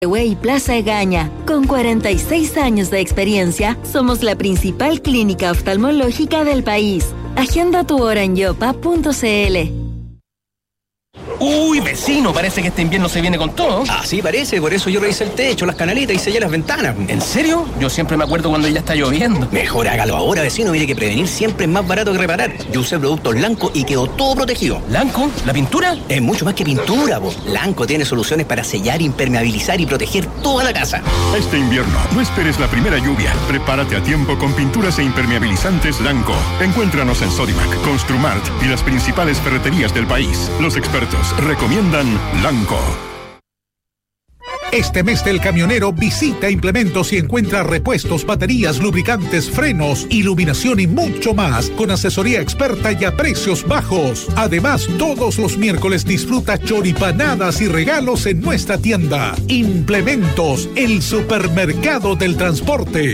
Way Plaza Egaña. Con 46 años de experiencia, somos la principal clínica oftalmológica del país. Agenda tu hora en yopa.cl. Uy, vecino, parece que este invierno se viene con todo. Así parece, por eso yo revisé el techo, las canaletas y sellé las ventanas. ¿En serio? Yo siempre me acuerdo cuando ya está lloviendo. Mejor hágalo ahora, vecino, mire que prevenir siempre es más barato que reparar. Yo usé productos Lanco y quedó todo protegido. ¿Lanco? ¿La pintura? Es mucho más que pintura, po. Lanco tiene soluciones para sellar, impermeabilizar y proteger toda la casa. Este invierno, no esperes la primera lluvia. Prepárate a tiempo con pinturas e impermeabilizantes Lanco. Encuéntranos en Sodimac, Construmart y las principales ferreterías del país. Los expertos recomiendan Lanco. Este mes del camionero visita Implementos y encuentra repuestos, baterías, lubricantes, frenos, iluminación y mucho más con asesoría experta y a precios bajos. Además, todos los miércoles disfruta choripanadas y regalos en nuestra tienda. Implementos, el supermercado del transporte.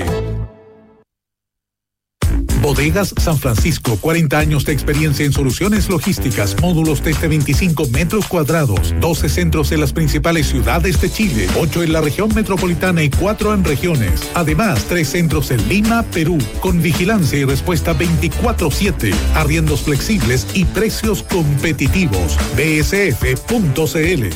Bodegas San Francisco, 40 años de experiencia en soluciones logísticas, módulos desde 25 metros cuadrados, 12 centros en las principales ciudades de Chile, 8 en la región metropolitana y 4 en regiones. Además, 3 centros en Lima, Perú, con vigilancia y respuesta 24/7, arriendos flexibles y precios competitivos. bsf.cl.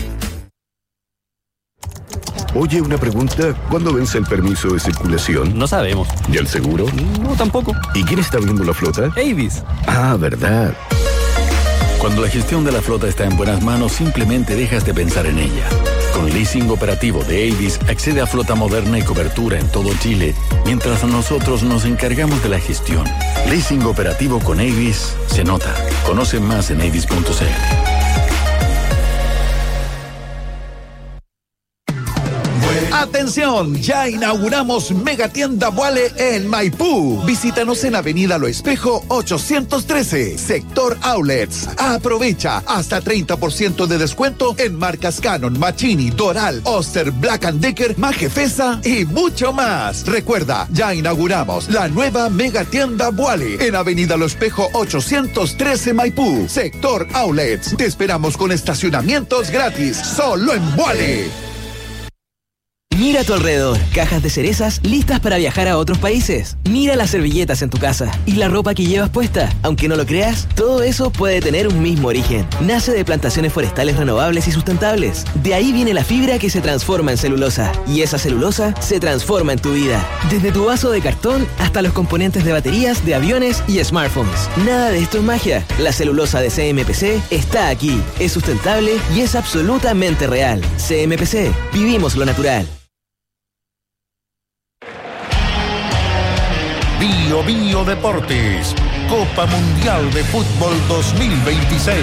Oye, una pregunta. ¿Cuándo vence el permiso de circulación? No sabemos. ¿Y el seguro? No, tampoco. ¿Y quién está viendo la flota? Avis. Ah, ¿verdad? Cuando la gestión de la flota está en buenas manos, simplemente dejas de pensar en ella. Con leasing operativo de Avis, accede a flota moderna y cobertura en todo Chile, mientras nosotros nos encargamos de la gestión. Leasing operativo con Avis se nota. Conoce más en avis.cl. ¡Atención! Ya inauguramos Megatienda Vuale en Maipú. Visítanos en Avenida Lo Espejo 813, Sector Outlets. Aprovecha hasta 30% de descuento en marcas Canon, Machini, Doral, Oster, Black & Decker, Majefesa y mucho más. Recuerda, ya inauguramos la nueva Megatienda Vuale en Avenida Lo Espejo 813, Maipú, Sector Outlets. Te esperamos con estacionamientos gratis, solo en Vuale. Mira a tu alrededor, cajas de cerezas listas para viajar a otros países. Mira las servilletas en tu casa y la ropa que llevas puesta. Aunque no lo creas, todo eso puede tener un mismo origen. Nace de plantaciones forestales renovables y sustentables. De ahí viene la fibra que se transforma en celulosa. Y esa celulosa se transforma en tu vida. Desde tu vaso de cartón hasta los componentes de baterías, de aviones y smartphones. Nada de esto es magia. La celulosa de CMPC está aquí. Es sustentable y es absolutamente real. CMPC, vivimos lo natural. Bio Deportes, Copa Mundial de Fútbol 2026.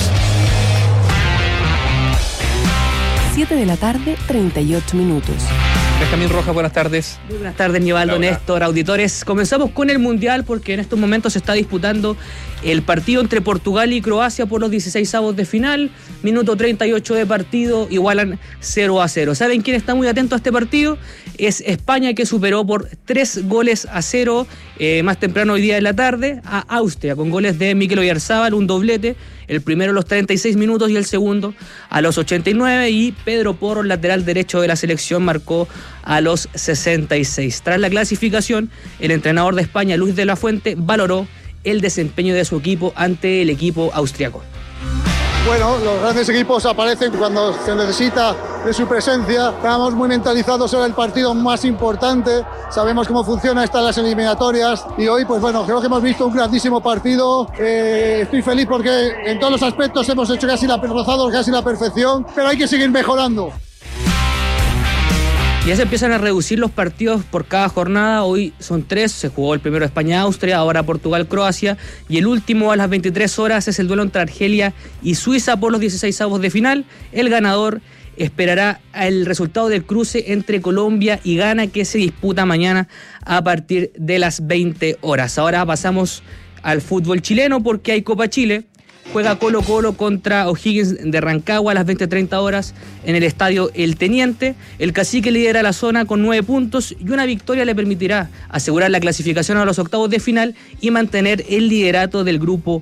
7:38 p.m. Benjamín Rojas, buenas tardes. Muy buenas tardes, Nivaldo, Néstor, auditores. Comenzamos con el Mundial porque en estos momentos se está disputando el partido entre Portugal y Croacia por los 16avos de final. Minuto 38 de partido, igualan 0-0. ¿Saben quién está muy atento a este partido? Es España, que superó por 3-0 más temprano hoy día de la tarde a Austria, con goles de Mikel Oyarzabal, un doblete. El primero a los 36 minutos y el segundo a los 89, y Pedro Porro, lateral derecho de la selección, marcó a los 66. Tras la clasificación, el entrenador de España, Luis de la Fuente, valoró el desempeño de su equipo ante el equipo austriaco. Bueno, los grandes equipos aparecen cuando se necesita de su presencia. Estamos muy mentalizados sobre el partido más importante. Sabemos cómo funciona las eliminatorias. Y hoy, pues bueno, creo que hemos visto un grandísimo partido. Estoy feliz porque en todos los aspectos hemos hecho rozado casi la perfección. Pero hay que seguir mejorando. Ya se empiezan a reducir los partidos por cada jornada. Hoy son 3, se jugó el primero España-Austria, ahora Portugal-Croacia, y el último a las 23 horas es el duelo entre Argelia y Suiza por los 16avos de final. El ganador esperará el resultado del cruce entre Colombia y Ghana, que se disputa mañana a partir de las 20 horas. Ahora pasamos al fútbol chileno porque hay Copa Chile. Juega Colo-Colo contra O'Higgins de Rancagua a las 20:30 horas en el estadio El Teniente. El Cacique lidera la zona con 9 puntos y una victoria le permitirá asegurar la clasificación a los octavos de final y mantener el liderato del grupo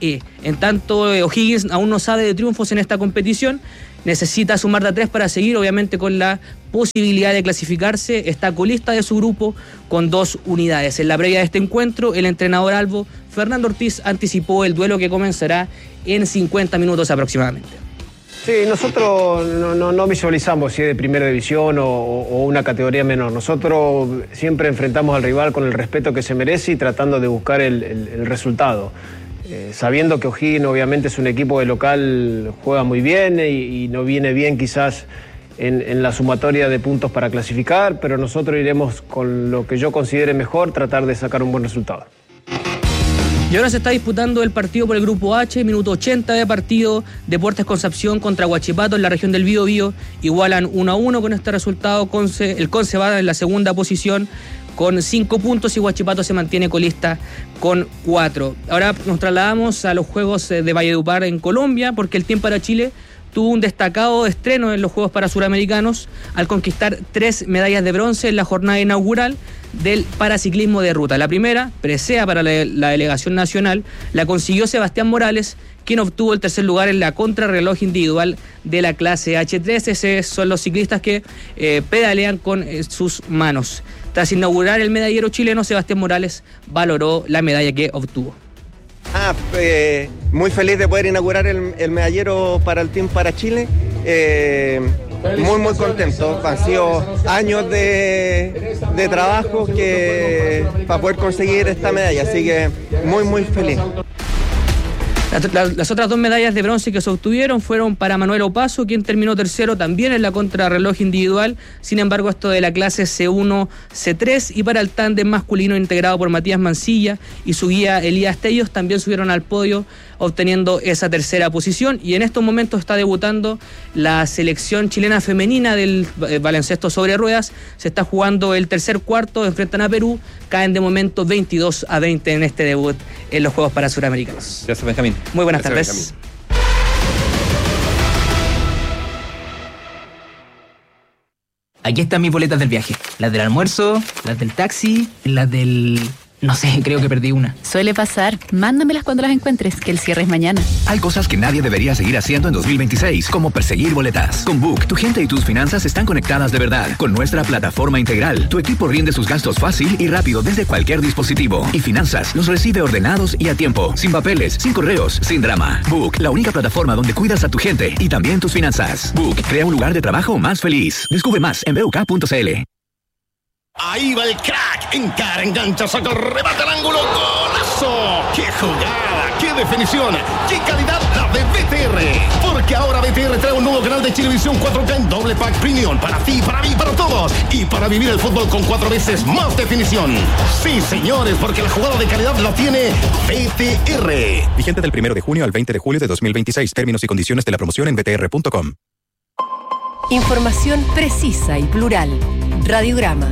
E. En tanto, O'Higgins aún no sabe de triunfos en esta competición. Necesita sumar de a 3 para seguir, obviamente con la posibilidad de clasificarse. Está colista de su grupo con 2 unidades. En la previa de este encuentro, el entrenador albo Fernando Ortiz anticipó el duelo que comenzará en 50 minutos aproximadamente. Sí, nosotros no visualizamos si es de primera división o una categoría menor. Nosotros siempre enfrentamos al rival con el respeto que se merece y tratando de buscar el resultado. Sabiendo que O'Higgins obviamente es un equipo de local, juega muy bien y no viene bien quizás en la sumatoria de puntos para clasificar, pero nosotros iremos con lo que yo considere mejor, tratar de sacar un buen resultado. Y ahora se está disputando el partido por el Grupo H, minuto 80 de partido. Deportes Concepción contra Huachipato en la región del Biobío. Igualan 1-1 con este resultado. El Conce va en la segunda posición con 5 puntos y Huachipato se mantiene colista con 4. Ahora nos trasladamos a los Juegos de Valledupar en Colombia, porque el Team para Chile tuvo un destacado estreno en los Juegos para Suramericanos al conquistar 3 medallas de bronce en la jornada inaugural del paraciclismo de ruta. La primera, presea para la delegación nacional, la consiguió Sebastián Morales, quien obtuvo el tercer lugar en la contrarreloj individual de la clase H3. Esos son los ciclistas que pedalean con sus manos. Tras inaugurar el medallero chileno, Sebastián Morales valoró la medalla que obtuvo. Muy feliz de poder inaugurar el medallero para el Team para Chile. Muy contento. Han sido años de trabajo para poder conseguir esta medalla, así que muy feliz. Las otras 2 medallas de bronce que se obtuvieron fueron para Manuel Opaso, quien terminó tercero también en la contrarreloj individual. Sin embargo, esto de la clase C1, C3, y para el tándem masculino integrado por Matías Mancilla y su guía Elías Tellos también subieron al podio, obteniendo esa tercera posición. Y en estos momentos está debutando la selección chilena femenina del baloncesto sobre ruedas. Se está jugando el tercer cuarto, enfrentan a Perú, caen de momento 22-20 en este debut en los Juegos para Suramericanos. Gracias, Benjamín. Muy buenas tardes. Benjamín. Aquí están mis boletas del viaje. Las del almuerzo, las del taxi, las del... No sé, creo que perdí una. Suele pasar. Mándamelas cuando las encuentres, que el cierre es mañana. Hay cosas que nadie debería seguir haciendo en 2026, como perseguir boletas. Con Book, tu gente y tus finanzas están conectadas de verdad. Con nuestra plataforma integral, tu equipo rinde sus gastos fácil y rápido desde cualquier dispositivo. Y finanzas los recibe ordenados y a tiempo, sin papeles, sin correos, sin drama. Book, la única plataforma donde cuidas a tu gente y también tus finanzas. Book, crea un lugar de trabajo más feliz. Descubre más en BUK.cl. Ahí va el crack, encara, engancha, saca, remata al ángulo, ¡golazo! ¡Qué jugada! ¡Qué definición! ¡Qué calidad la de BTR! Porque ahora BTR trae un nuevo canal de Chilevisión 4K en doble pack premium para ti, para mí, para todos y para vivir el fútbol con 4 veces más definición. Sí, señores, porque la jugada de calidad la tiene BTR. Vigente del 1 de junio al 20 de julio de 2026. Términos y condiciones de la promoción en btr.com. Información precisa y plural. Radiograma.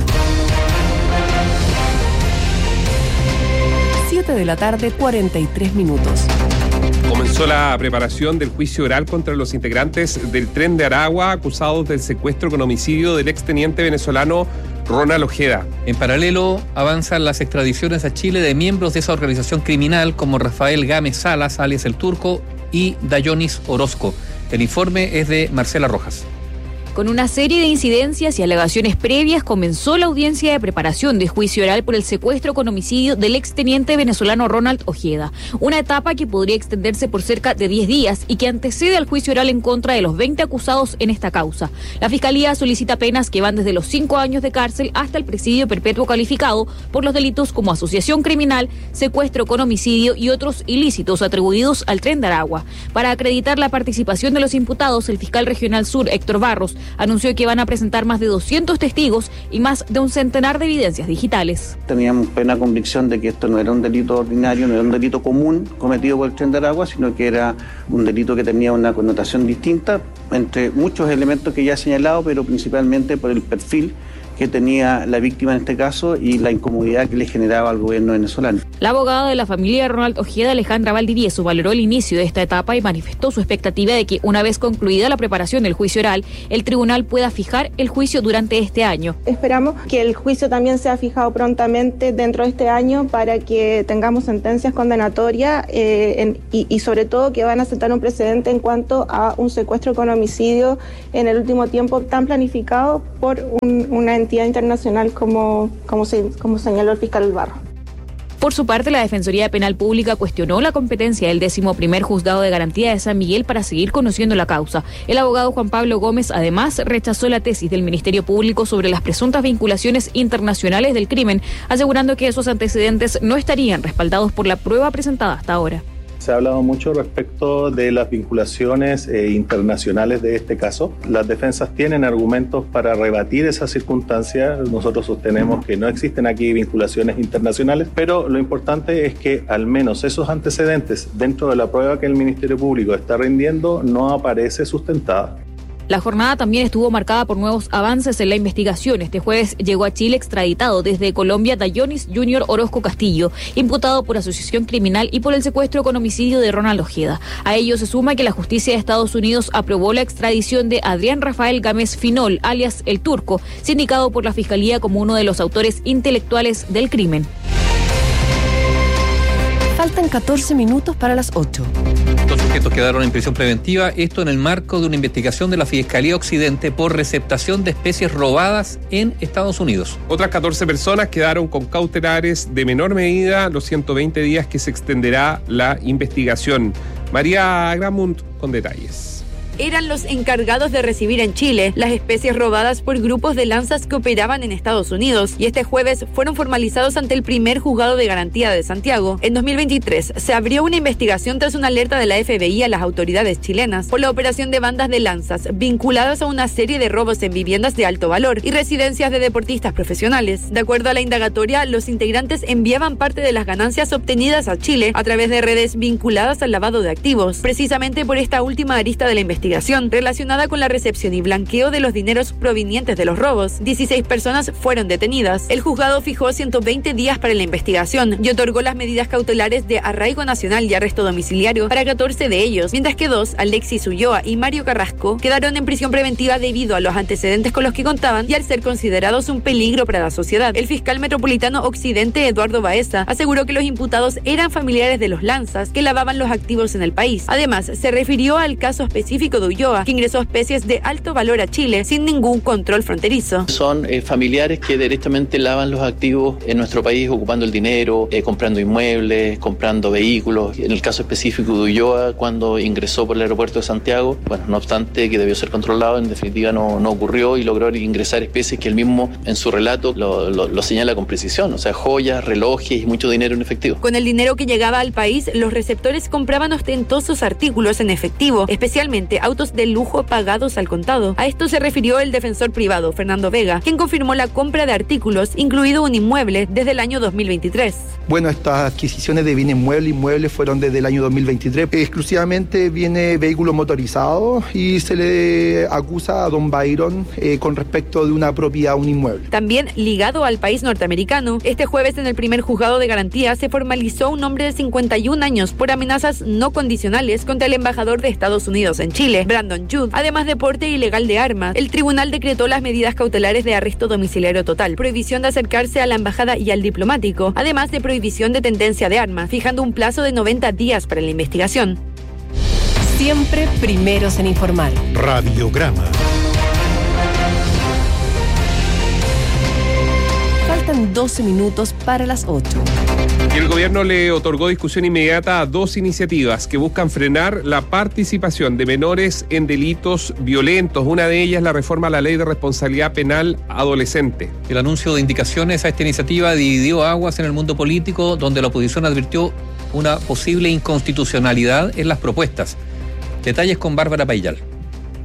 7 de la tarde, 43 minutos. Comenzó la preparación del juicio oral contra los integrantes del Tren de Aragua acusados del secuestro con homicidio del exteniente venezolano Ronald Ojeda. En paralelo, avanzan las extradiciones a Chile de miembros de esa organización criminal como Rafael Gámez Salas, alias El Turco, y Dayonis Orozco. El informe es de Marcela Rojas. Con una serie de incidencias y alegaciones previas, comenzó la audiencia de preparación de juicio oral por el secuestro con homicidio del exteniente venezolano Ronald Ojeda. Una etapa que podría extenderse por cerca de 10 días y que antecede al juicio oral en contra de los 20 acusados en esta causa. La Fiscalía solicita penas que van desde los 5 años de cárcel hasta el presidio perpetuo calificado por los delitos como asociación criminal, secuestro con homicidio y otros ilícitos atribuidos al Tren de Aragua. Para acreditar la participación de los imputados, el fiscal regional sur, Héctor Barros, anunció que van a presentar más de 200 testigos y más de un centenar de evidencias digitales. Teníamos plena convicción de que esto no era un delito ordinario, no era un delito común cometido por el Tren de Aragua, sino que era un delito que tenía una connotación distinta, entre muchos elementos que ya he señalado, pero principalmente por el perfil que tenía la víctima en este caso y la incomodidad que le generaba al gobierno venezolano. La abogada de la familia de Ronald Ojeda, Alejandra Valdivieso, valoró el inicio de esta etapa y manifestó su expectativa de que una vez concluida la preparación del juicio oral, el tribunal pueda fijar el juicio durante este año. Esperamos que el juicio también sea fijado prontamente dentro de este año para que tengamos sentencias condenatorias y sobre todo que van a sentar un precedente en cuanto a un secuestro con homicidio en el último tiempo tan planificado por una entidad internacional como señaló el fiscal Albarro. Por su parte, la Defensoría Penal Pública cuestionó la competencia del 11º Juzgado de Garantía de San Miguel para seguir conociendo la causa. El abogado Juan Pablo Gómez, además, rechazó la tesis del Ministerio Público sobre las presuntas vinculaciones internacionales del crimen, asegurando que esos antecedentes no estarían respaldados por la prueba presentada hasta ahora. Se ha hablado mucho respecto de las vinculaciones internacionales de este caso. Las defensas tienen argumentos para rebatir esas circunstancias. Nosotros sostenemos que no existen aquí vinculaciones internacionales, pero lo importante es que al menos esos antecedentes dentro de la prueba que el Ministerio Público está rindiendo no aparece sustentada. La jornada también estuvo marcada por nuevos avances en la investigación. Este jueves llegó a Chile extraditado desde Colombia Dayonis Junior Orozco Castillo, imputado por asociación criminal y por el secuestro con homicidio de Ronald Ojeda. A ello se suma que la justicia de Estados Unidos aprobó la extradición de Adrián Rafael Gámez Finol, alias El Turco, sindicado por la Fiscalía como uno de los autores intelectuales del crimen. Faltan 14 minutos para las 8. Dos sujetos quedaron en prisión preventiva, esto en el marco de una investigación de la Fiscalía Occidente por receptación de especies robadas en Estados Unidos. Otras 14 personas quedaron con cautelares de menor medida los 120 días que se extenderá la investigación. María Gramund con detalles. Eran los encargados de recibir en Chile las especies robadas por grupos de lanzas que operaban en Estados Unidos y este jueves fueron formalizados ante el primer juzgado de garantía de Santiago. En 2023 se abrió una investigación tras una alerta de la FBI a las autoridades chilenas por la operación de bandas de lanzas vinculadas a una serie de robos en viviendas de alto valor y residencias de deportistas profesionales. De acuerdo a la indagatoria, los integrantes enviaban parte de las ganancias obtenidas a Chile a través de redes vinculadas al lavado de activos. Precisamente por esta última arista de la investigación relacionada con la recepción y blanqueo de los dineros provenientes de los robos, 16 personas fueron detenidas. El juzgado fijó 120 días para la investigación y otorgó las medidas cautelares de arraigo nacional y arresto domiciliario para 14 de ellos, mientras que 2, Alexis Ulloa y Mario Carrasco, quedaron en prisión preventiva debido a los antecedentes con los que contaban y al ser considerados un peligro para la sociedad. El fiscal metropolitano Occidente, Eduardo Baeza, aseguró que los imputados eran familiares de los lanzas que lavaban los activos en el país. Además, se refirió al caso específico de Ulloa, que ingresó especies de alto valor a Chile sin ningún control fronterizo. Son familiares que directamente lavan los activos en nuestro país, ocupando el dinero, comprando inmuebles, comprando vehículos. En el caso específico de Ulloa, cuando ingresó por el aeropuerto de Santiago, bueno, no obstante que debió ser controlado, en definitiva no ocurrió y logró ingresar especies que él mismo en su relato lo señala con precisión, o sea, joyas, relojes y mucho dinero en efectivo. Con el dinero que llegaba al país, los receptores compraban ostentosos artículos en efectivo, especialmente autos de lujo pagados al contado. A esto se refirió el defensor privado, Fernando Vega, quien confirmó la compra de artículos, incluido un inmueble, desde el año 2023. Bueno, estas adquisiciones de bienes inmuebles fueron desde el año 2023. Exclusivamente viene vehículos motorizados y se le acusa a don Byron con respecto de una propiedad, un inmueble. También ligado al país norteamericano, este jueves en el primer juzgado de garantía se formalizó un hombre de 51 años por amenazas no condicionales contra el embajador de Estados Unidos en Chile, Brandon Judd. Además de porte ilegal de armas, el tribunal decretó las medidas cautelares de arresto domiciliario total, prohibición de acercarse a la embajada y al diplomático, además de prohibición de tendencia de armas, fijando un plazo de 90 días para la investigación. Siempre primeros en informar. Radiograma. Faltan 12 minutos para las 8. Y el gobierno le otorgó discusión inmediata a dos iniciativas que buscan frenar la participación de menores en delitos violentos. Una de ellas, la reforma a la Ley de Responsabilidad Penal Adolescente. El anuncio de indicaciones a esta iniciativa dividió aguas en el mundo político, donde la oposición advirtió una posible inconstitucionalidad en las propuestas. Detalles con Bárbara Paillal.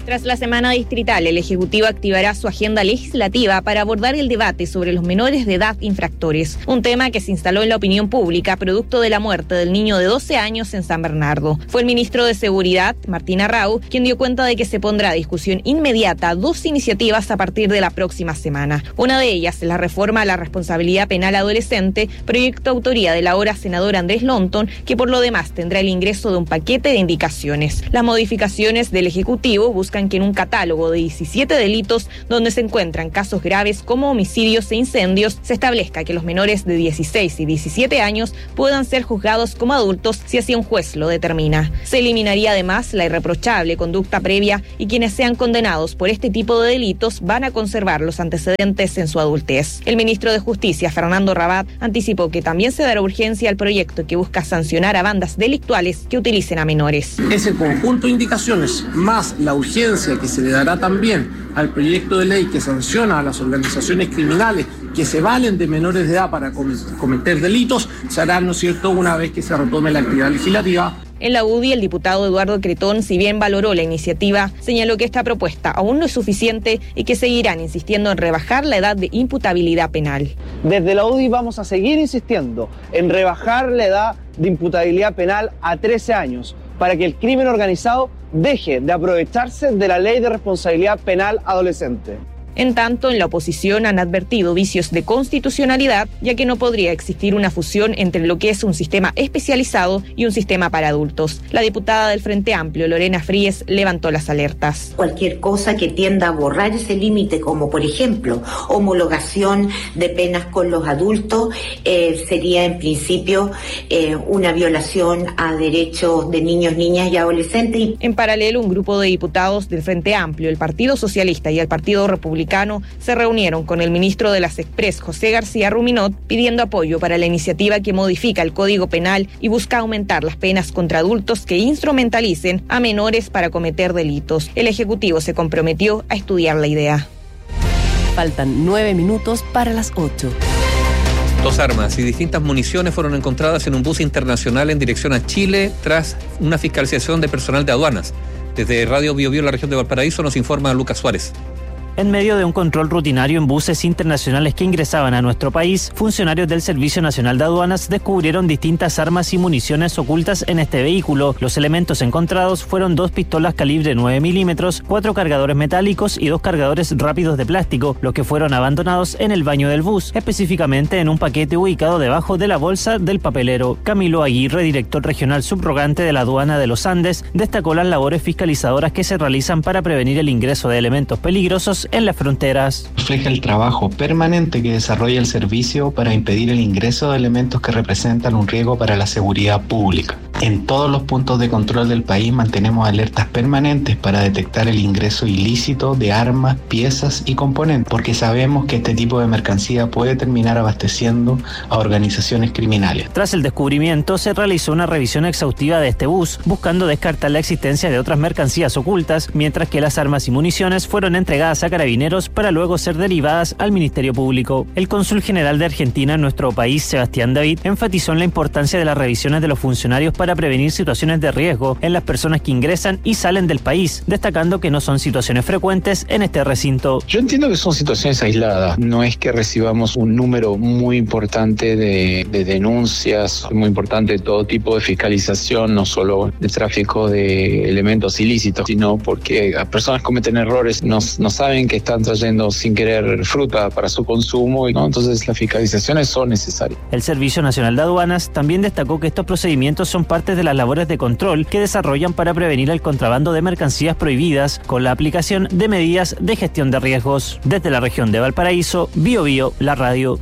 Tras la semana distrital, el Ejecutivo activará su agenda legislativa para abordar el debate sobre los menores de edad infractores, un tema que se instaló en la opinión pública producto de la muerte del niño de 12 años en San Bernardo. Fue el ministro de Seguridad, Martín Arrau, quien dio cuenta de que se pondrá a discusión inmediata 2 iniciativas a partir de la próxima semana. Una de ellas es la reforma a la responsabilidad penal adolescente, proyecto autoría del ahora senador Andrés Lonton, que por lo demás tendrá el ingreso de un paquete de indicaciones. Las modificaciones del Ejecutivo buscan que en un catálogo de 17 delitos donde se encuentran casos graves como homicidios e incendios, se establezca que los menores de 16 y 17 años puedan ser juzgados como adultos si así un juez lo determina. Se eliminaría además la irreprochable conducta previa y quienes sean condenados por este tipo de delitos van a conservar los antecedentes en su adultez. El ministro de Justicia, Fernando Rabat, anticipó que también se dará urgencia al proyecto que busca sancionar a bandas delictuales que utilicen a menores. Ese conjunto de indicaciones, más la urgencia que se le dará también al proyecto de ley que sanciona a las organizaciones criminales que se valen de menores de edad para cometer delitos, se hará, ¿no es cierto?, una vez que se retome la actividad legislativa. En la UDI, el diputado Eduardo Cretón, si bien valoró la iniciativa, señaló que esta propuesta aún no es suficiente y que seguirán insistiendo en rebajar la edad de imputabilidad penal. Desde la UDI vamos a seguir insistiendo en rebajar la edad de imputabilidad penal a 13 años, para que el crimen organizado deje de aprovecharse de la ley de responsabilidad penal adolescente. En tanto, en la oposición han advertido vicios de constitucionalidad, ya que no podría existir una fusión entre lo que es un sistema especializado y un sistema para adultos. La diputada del Frente Amplio, Lorena Fríes, levantó las alertas. Cualquier cosa que tienda a borrar ese límite, como por ejemplo homologación de penas con los adultos, sería en principio una violación a derechos de niños, niñas y adolescentes. En paralelo, un grupo de diputados del Frente Amplio, el Partido Socialista y el Partido Republicano se reunieron con el ministro de las Express, José García Ruminot, pidiendo apoyo para la iniciativa que modifica el Código Penal y busca aumentar las penas contra adultos que instrumentalicen a menores para cometer delitos. El Ejecutivo se comprometió a estudiar la idea. Faltan 9 minutos para las 8. 2 armas y distintas municiones fueron encontradas en un bus internacional en dirección a Chile tras una fiscalización de personal de aduanas. Desde Radio Biobío, la región de Valparaíso, nos informa Lucas Suárez. En medio de un control rutinario en buses internacionales que ingresaban a nuestro país, funcionarios del Servicio Nacional de Aduanas descubrieron distintas armas y municiones ocultas en este vehículo. Los elementos encontrados fueron 2 pistolas calibre 9 milímetros, 4 cargadores metálicos y 2 cargadores rápidos de plástico, los que fueron abandonados en el baño del bus, específicamente en un paquete ubicado debajo de la bolsa del papelero. Camilo Aguirre, director regional subrogante de la aduana de los Andes, destacó las labores fiscalizadoras que se realizan para prevenir el ingreso de elementos peligrosos en las fronteras. Refleja el trabajo permanente que desarrolla el servicio para impedir el ingreso de elementos que representan un riesgo para la seguridad pública. En todos los puntos de control del país mantenemos alertas permanentes para detectar el ingreso ilícito de armas, piezas y componentes, porque sabemos que este tipo de mercancía puede terminar abasteciendo a organizaciones criminales. Tras el descubrimiento, se realizó una revisión exhaustiva de este bus, buscando descartar la existencia de otras mercancías ocultas, mientras que las armas y municiones fueron entregadas a Carabineros para luego ser derivadas al Ministerio Público. El cónsul general de Argentina en nuestro país, Sebastián David, enfatizó en la importancia de las revisiones de los funcionarios para prevenir situaciones de riesgo en las personas que ingresan y salen del país, destacando que no son situaciones frecuentes en este recinto. Yo entiendo que son situaciones aisladas, no es que recibamos un número muy importante de denuncias, muy importante de todo tipo de fiscalización, no solo de tráfico de elementos ilícitos, sino porque las personas cometen errores, no saben que están trayendo sin querer fruta para su consumo, ¿no? Entonces las fiscalizaciones son necesarias. El Servicio Nacional de Aduanas también destacó que estos procedimientos son parte de las labores de control que desarrollan para prevenir el contrabando de mercancías prohibidas con la aplicación de medidas de gestión de riesgos. Desde la región de Valparaíso, Biobío, la radio.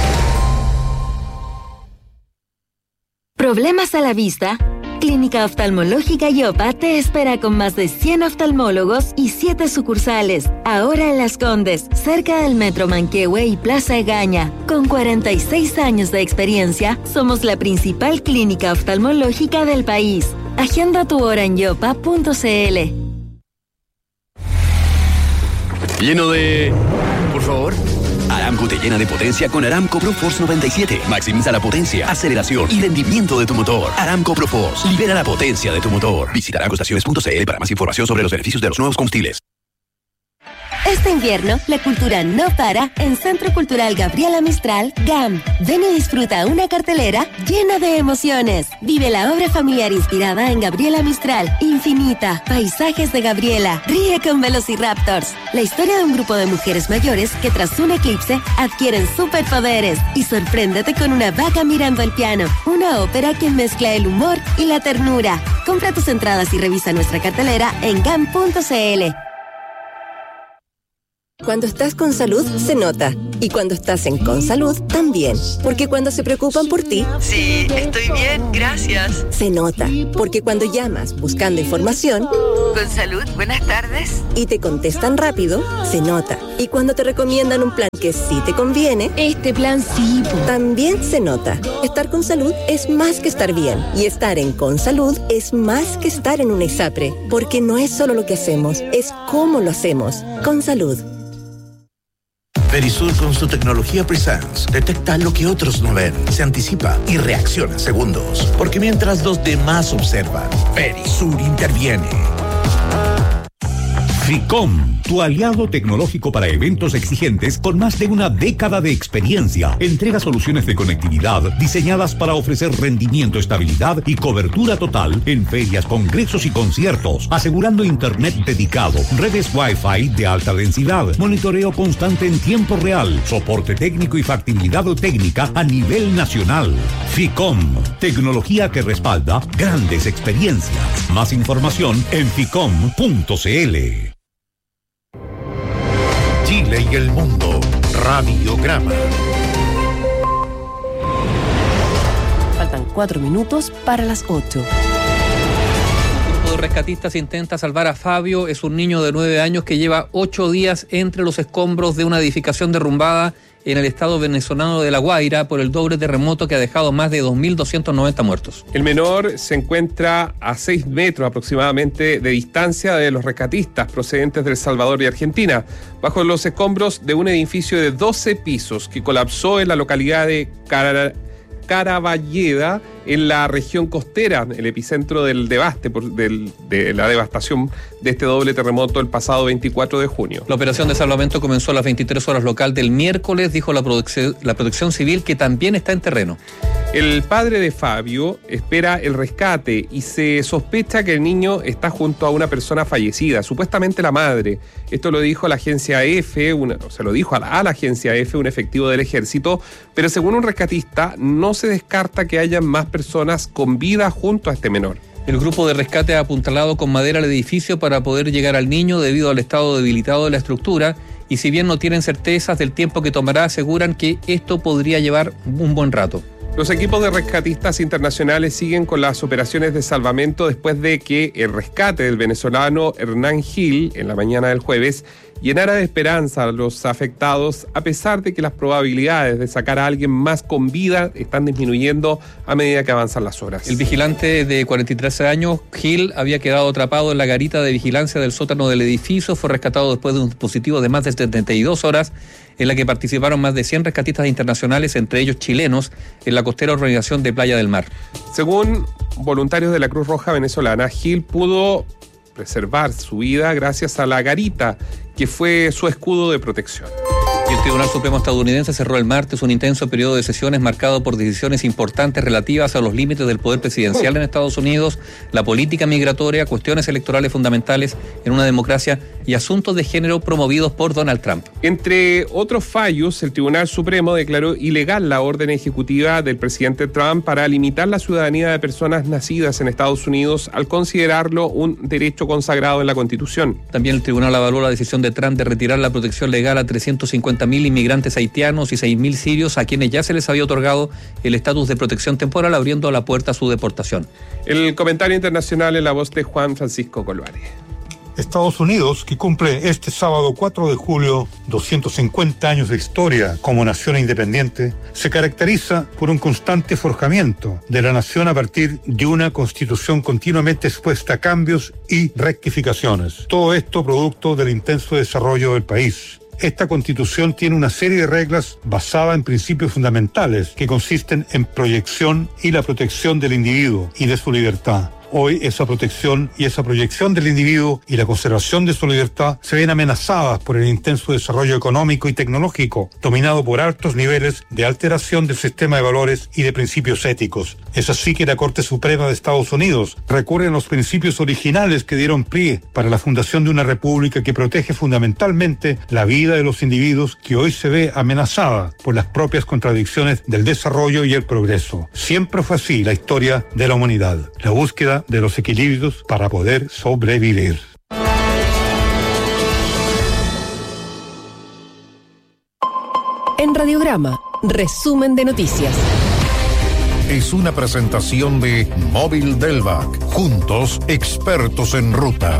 ¿Problemas a la vista? Clínica Oftalmológica Yopa te espera con más de 100 oftalmólogos y 7 sucursales. Ahora en Las Condes, cerca del Metro Manquehue y Plaza Egaña. Con 46 años de experiencia, somos la principal clínica oftalmológica del país. Agenda tu hora en yopa.cl. Lleno de... por favor? Aramco te llena de potencia con Aramco ProForce 97. Maximiza la potencia, aceleración y rendimiento de tu motor. Aramco ProForce. Libera la potencia de tu motor. Visita aramcoestaciones.cl para más información sobre los beneficios de los nuevos combustibles. Este invierno, la cultura no para en Centro Cultural Gabriela Mistral, GAM. Ven y disfruta una cartelera llena de emociones. Vive la obra familiar inspirada en Gabriela Mistral, Infinita, Paisajes de Gabriela, Ríe con Velociraptors. La historia de un grupo de mujeres mayores que tras un eclipse adquieren superpoderes. Y sorpréndete con Una vaca mirando el piano, una ópera que mezcla el humor y la ternura. Compra tus entradas y revisa nuestra cartelera en gam.cl. Cuando estás con salud, se nota. Y cuando estás en Consalud, también. Porque cuando se preocupan por ti... Sí, estoy bien, gracias. Se nota. Porque cuando llamas buscando información... Consalud, buenas tardes. Y te contestan rápido, se nota. Y cuando te recomiendan un plan que sí te conviene... Este plan sí. También se nota. Estar con salud es más que estar bien. Y estar en Consalud es más que estar en una ISAPRE. Porque no es solo lo que hacemos, es cómo lo hacemos. Consalud. Verisur con su tecnología Presence detecta lo que otros no ven, se anticipa y reacciona en segundos. Porque mientras los demás observan, Verisur interviene. FICOM, tu aliado tecnológico para eventos exigentes con más de una década de experiencia. Entrega soluciones de conectividad diseñadas para ofrecer rendimiento, estabilidad y cobertura total en ferias, congresos y conciertos, asegurando internet dedicado, redes Wi-Fi de alta densidad, monitoreo constante en tiempo real, soporte técnico y factibilidad técnica a nivel nacional. FICOM, tecnología que respalda grandes experiencias. Más información en ficom.cl. Chile y el mundo. Radiograma. Faltan 4 minutos para las 8. Un grupo de rescatistas intenta salvar a Fabio. Es un niño de 9 años que lleva 8 días entre los escombros de una edificación derrumbada en el estado venezolano de La Guaira por el doble terremoto que ha dejado más de 2.290 muertos. El menor se encuentra a 6 metros aproximadamente de distancia de los rescatistas procedentes de El Salvador y Argentina, bajo los escombros de un edificio de 12 pisos que colapsó en la localidad de Caraballeda, en la región costera, el epicentro del devaste, de la devastación de este doble terremoto el pasado 24 de junio. La operación de salvamento comenzó a las 23 horas local del miércoles, dijo la Protección Civil, que también está en terreno. El padre de Fabio espera el rescate y se sospecha que el niño está junto a una persona fallecida, supuestamente la madre. Esto lo dijo la agencia EFE, se lo dijo a la agencia EFE, un efectivo del ejército, pero según un rescatista no se descarta que haya más personas con vida junto a este menor. El grupo de rescate ha apuntalado con madera el edificio para poder llegar al niño debido al estado debilitado de la estructura, y si bien no tienen certezas del tiempo que tomará, aseguran que esto podría llevar un buen rato. Los equipos de rescatistas internacionales siguen con las operaciones de salvamento después de que el rescate del venezolano Hernán Gil, en la mañana del jueves, llenara de esperanza a los afectados, a pesar de que las probabilidades de sacar a alguien más con vida están disminuyendo a medida que avanzan las horas. El vigilante de 43 años, Gil, había quedado atrapado en la garita de vigilancia del sótano del edificio. Fue rescatado después de un dispositivo de más de 72 horas en la que participaron más de 100 rescatistas internacionales, entre ellos chilenos, en la costera organización de Playa del Mar. Según voluntarios de la Cruz Roja venezolana, Gil pudo preservar su vida gracias a la garita, que fue su escudo de protección. Y el Tribunal Supremo estadounidense cerró el martes un intenso periodo de sesiones marcado por decisiones importantes relativas a los límites del poder presidencial en Estados Unidos, la política migratoria, cuestiones electorales fundamentales en una democracia y asuntos de género promovidos por Donald Trump. Entre otros fallos, el Tribunal Supremo declaró ilegal la orden ejecutiva del presidente Trump para limitar la ciudadanía de personas nacidas en Estados Unidos al considerarlo un derecho consagrado en la Constitución. También el tribunal avaló la decisión de Trump de retirar la protección legal a 350.000 inmigrantes haitianos y 6.000 sirios a quienes ya se les había otorgado el estatus de protección temporal, abriendo la puerta a su deportación. El comentario internacional en la voz de Juan Francisco Colvares. Estados Unidos, que cumple este sábado 4 de julio 250 años de historia como nación independiente, se caracteriza por un constante forjamiento de la nación a partir de una constitución continuamente expuesta a cambios y rectificaciones. Todo esto producto del intenso desarrollo del país. Esta Constitución tiene una serie de reglas basada en principios fundamentales que consisten en proyección y la protección del individuo y de su libertad. Hoy esa protección y esa proyección del individuo y la conservación de su libertad se ven amenazadas por el intenso desarrollo económico y tecnológico, dominado por altos niveles de alteración del sistema de valores y de principios éticos. Es así que la Corte Suprema de Estados Unidos recurre a los principios originales que dieron pie para la fundación de una república que protege fundamentalmente la vida de los individuos, que hoy se ve amenazada por las propias contradicciones del desarrollo y el progreso. Siempre fue así la historia de la humanidad, la búsqueda de los equilibrios para poder sobrevivir. En Radiograma, resumen de noticias. Es una presentación de Móvil Delvac. Juntos, expertos en ruta.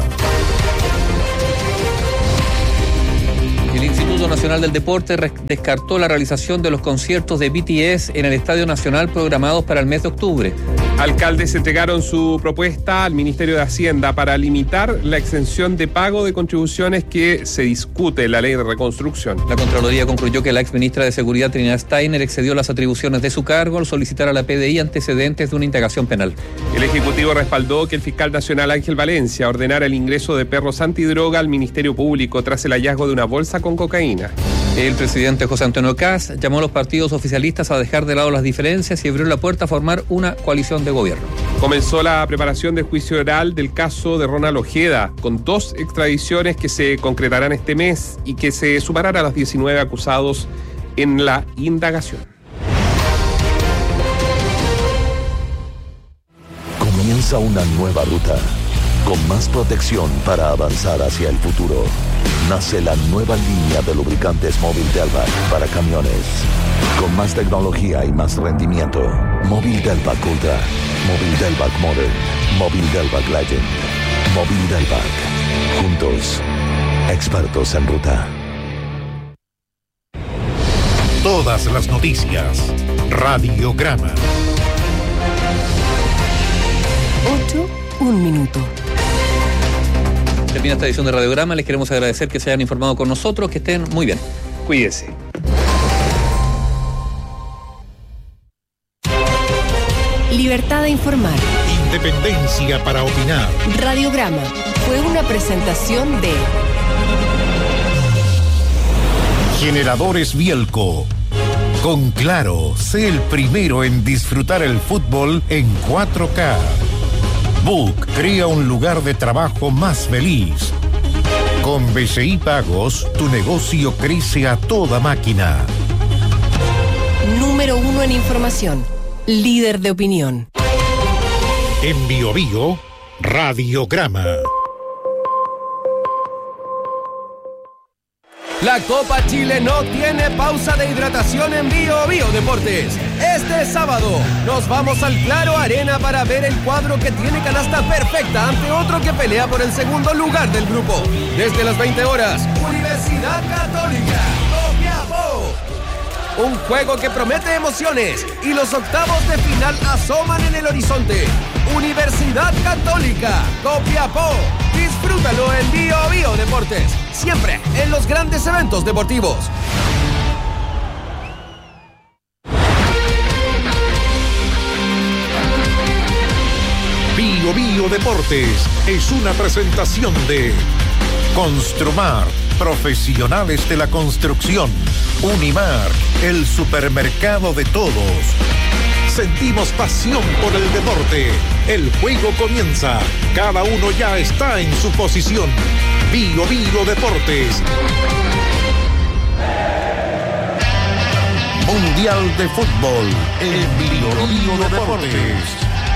El Instituto Nacional del Deporte descartó la realización de los conciertos de BTS en el Estadio Nacional programados para el mes de octubre. Alcaldes entregaron su propuesta al Ministerio de Hacienda para limitar la exención de pago de contribuciones que se discute en la ley de reconstrucción. La Contraloría concluyó que la exministra de Seguridad Trinidad Steiner excedió las atribuciones de su cargo al solicitar a la PDI antecedentes de una indagación penal. El Ejecutivo respaldó que el fiscal nacional Ángel Valencia ordenara el ingreso de perros antidroga al Ministerio Público tras el hallazgo de una bolsa con cocaína. El presidente José Antonio Kast llamó a los partidos oficialistas a dejar de lado las diferencias y abrió la puerta a formar una coalición de gobierno. Comenzó la preparación del juicio oral del caso de Ronald Ojeda, con 2 extradiciones que se concretarán este mes y que se sumarán a los 19 acusados en la indagación. Comienza una nueva ruta, con más protección para avanzar hacia el futuro. Nace la nueva línea de lubricantes Móvil Delvac para camiones. Con más tecnología y más rendimiento. Móvil Delvac Ultra, Móvil Delvac Modern, Móvil Delvac Legend, Móvil Delvac. Juntos, expertos en ruta. Todas las noticias. Radiograma. 8:01 minuto. Termina esta edición de Radiograma. Les queremos agradecer que se hayan informado con nosotros. Que estén muy bien. Cuídense. Libertad de informar. Independencia para opinar. Radiograma fue una presentación de Generadores Bielco. Con Claro, sé el primero en disfrutar el fútbol en 4K. Book crea un lugar de trabajo más feliz. Con BCI Pagos, tu negocio crece a toda máquina. Número 1 en información. Líder de opinión. En Bio Bio, Radiograma. La Copa Chile no tiene pausa de hidratación en Bio Bio Deportes. Este sábado nos vamos al Claro Arena para ver el cuadro que tiene canasta perfecta ante otro que pelea por el segundo lugar del grupo. Desde las 20 horas, Universidad Católica, Copiapó. Un juego que promete emociones y los octavos de final asoman en el horizonte. Universidad Católica, Copiapó. Disfrútalo en Bio Bio Deportes, siempre en los grandes eventos deportivos. Bio Bio Deportes es una presentación de Construmar, profesionales de la construcción. Unimar, el supermercado de todos. Sentimos pasión por el deporte. El juego comienza. Cada uno ya está en su posición. Bio Bio Deportes. Mundial de Fútbol en Bio Bio Deportes.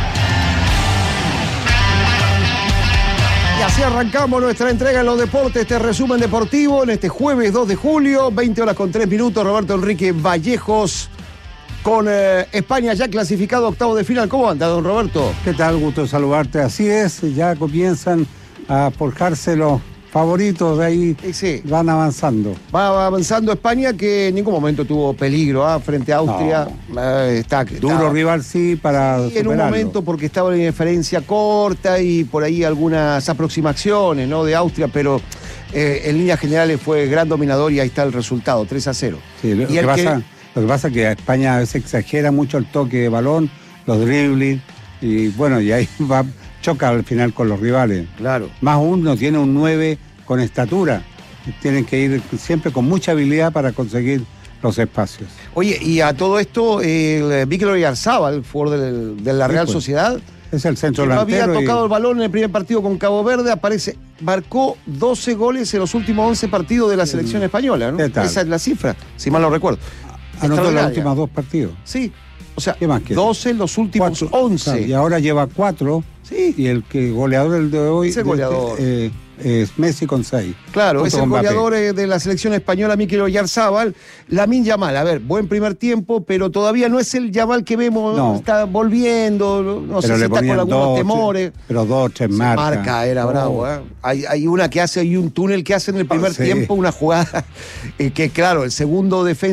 Y así arrancamos nuestra entrega en los deportes, este resumen deportivo en este jueves 2 de julio, 20 horas con 3 minutos. Roberto Enrique Vallejos con España ya clasificado a octavos de final. ¿Cómo anda, don Roberto? ¿Qué tal? Gusto saludarte. Así es, ya comienzan a forjarse los favoritos, de ahí sí. Van avanzando. Va avanzando España, que en ningún momento tuvo peligro frente a Austria. No. Duro rival, sí, para superarlo. En un momento, porque estaba en diferencia corta y por ahí algunas aproximaciones, ¿no?, de Austria, pero en líneas generales fue gran dominador y ahí está el resultado, 3-0. Sí, lo que pasa es que España a veces exagera mucho el toque de balón, los dribbling, y bueno, y ahí choca al final con los rivales. Claro. Más aún no tiene un 9 con estatura. Tienen que ir siempre con mucha habilidad para conseguir los espacios. Oye, y a todo esto, el Mikel Oyarzabal, jugador de la Real Sociedad, es el centro delantero. No había tocado el balón en el primer partido con Cabo Verde, marcó 12 goles en los últimos 11 partidos de la selección española, ¿no? Esa es la cifra, si mal no recuerdo. Anotó los últimos 2 partidos. Sí, o sea, ¿qué más quiere? 12 en los últimos 11. Claro, y ahora lleva 4. Sí. Y el goleador el de hoy goleador. Es Messi con 6. Claro, es el goleador de la selección española, Mikel Oyarzabal. Lamine Yamal, a ver, buen primer tiempo, pero todavía no es el Yamal que vemos, no. Está volviendo, no sé si está con algunos temores. Pero 2 o 3 marcas. Marca, era bravo. Hay una que hace, hay un túnel que hace en el primer tiempo, una jugada que claro, el segundo defensa